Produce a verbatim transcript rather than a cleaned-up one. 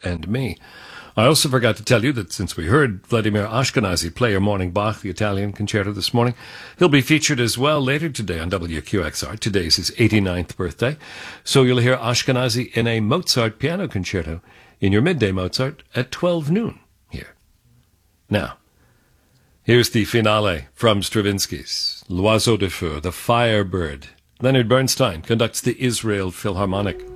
and me. I also forgot to tell you that since we heard Vladimir Ashkenazy play your morning Bach, the Italian concerto, this morning, he'll be featured as well later today on W Q X R. Today's his eighty-ninth birthday. So you'll hear Ashkenazy in a Mozart piano concerto in your midday Mozart at twelve noon here. Now, here's the finale from Stravinsky's L'Oiseau de Feu, the Firebird. Leonard Bernstein conducts the Israel Philharmonic.